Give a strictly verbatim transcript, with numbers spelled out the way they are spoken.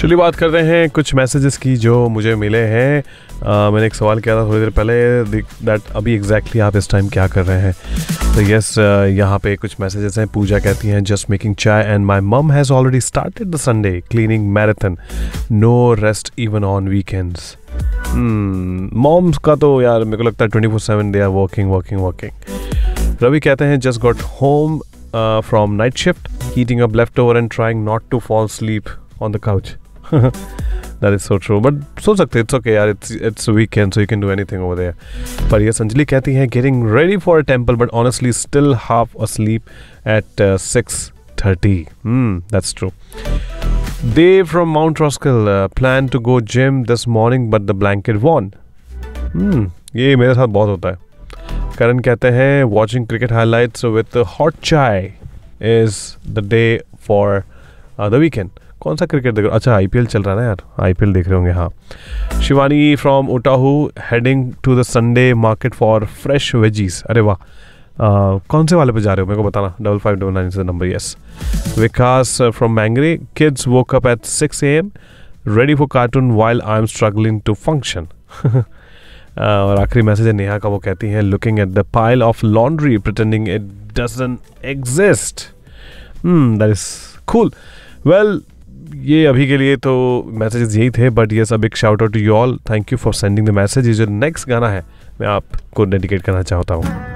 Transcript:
चलिए बात करते हैं कुछ मैसेजेस की जो मुझे मिले हैं। uh, मैंने एक सवाल किया था थोड़ी देर पहले दैट अभी एग्जैक्टली आप इस टाइम क्या कर रहे हैं। तो यस uh, यहाँ पे कुछ मैसेजेस हैं। पूजा कहती हैं जस्ट मेकिंग चाय and my mum has already started the Sunday cleaning marathon, no rest even on weekends. Moms का तो यार मेरे को लगता है twenty four seven they are working working working. Ravi कहते हैं just got home from night shift, eating up left over and trying not to fall sleep on the couch. That is so true. But सोच सकते हैं, it's okay यार, it's it's weekend so you can do anything over there. पर ये संजली कहती हैं getting ready for a temple but honestly still half asleep at uh, six thirty. Hmm, that's true. Dave from Mount Roskill uh, planned to go gym this morning but the blanket won. Hmm, ये मेरे साथ बहुत होता है। करण कहते हैं watching cricket highlights with hot chai is the day for uh, the weekend. कौन सा क्रिकेट देख रहे हो? अच्छा आईपीएल चल रहा है ना यार, आईपीएल देख रहे होंगे। हाँ। Shivani from ओटाहू heading to the Sunday market for fresh veggies. अरे वाह, कौन से वाले पे जा रहे हो मेरे को बताना। डबल फाइव डबल नाइन से number. Yes. Vikas from मैंगरे kids woke up at six A am ready for cartoon while I am struggling to function. और आखिरी मैसेज है नेहा का, वो कहती हैं looking at the pile of laundry pretending it doesn't exist. That is cool. Well ये अभी के लिए तो मैसेजेस यही थे, बट ये सब एक shout out to you all. Thank you for sending the message. ये जो नेक्स्ट गाना है मैं आपको डेडिकेट करना चाहता हूँ।